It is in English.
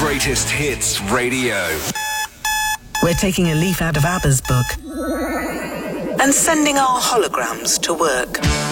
Greatest Hits Radio. We're taking a leaf out of ABBA's book and sending our holograms to work.